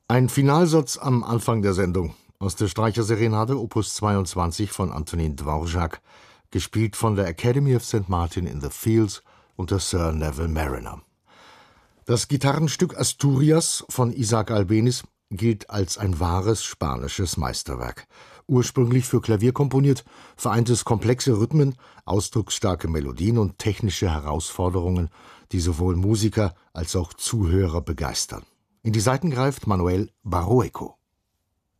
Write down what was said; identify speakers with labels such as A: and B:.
A: Ein Finalsatz am Anfang der Sendung aus der Streicherserenade Opus 22 von Antonin Dvorak, gespielt von der Academy of St. Martin in the Fields unter Sir Neville Mariner. Das Gitarrenstück Asturias von Isaac Albéniz gilt als ein wahres spanisches Meisterwerk. Ursprünglich für Klavier komponiert, vereint es komplexe Rhythmen, ausdrucksstarke Melodien und technische Herausforderungen, die sowohl Musiker als auch Zuhörer begeistern. In die Saiten greift Manuel Barrueco.